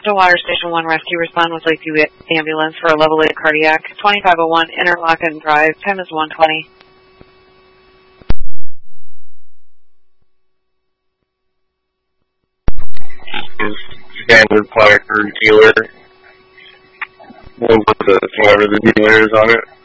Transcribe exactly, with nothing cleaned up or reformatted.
Stillwater Station one Rescue, respond with Lakeview Ambulance for a level eight cardiac. twenty-five oh one Interlochen Drive, time is one twenty. Standard placard dealer. One with the whoever the dealer is on it.